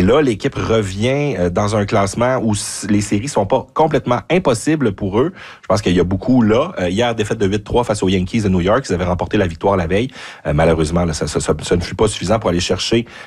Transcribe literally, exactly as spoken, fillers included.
là, l'équipe revient euh, dans un classement où les séries sont pas complètement impossibles pour eux. Je pense qu'il y a beaucoup là. Euh, hier, défaite de huit trois face aux Yankees de New York. Ils avaient remporté la victoire la veille. Euh, malheureusement, là, ça, ça, ça, ça ne fut pas suffisant pour aller chercher